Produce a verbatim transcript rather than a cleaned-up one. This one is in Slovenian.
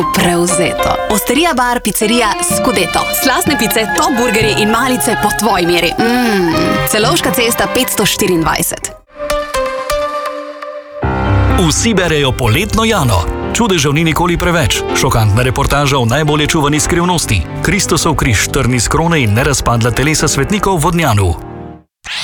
Prevzeto. Osterija bar, pizzerija Scudetto. Slastne pice, top burgeri in malice po tvoji meri. Mmm, Celovška cesta petsto štiriindvajset. Vsi berejo poletno Jano. Čudežev ni nikoli preveč. Šokantna reportaža o najbolje čuvani skrivnosti. Kristusov križ, trn iz krone in nerazpadla telesa svetnikov v Vodnjanu.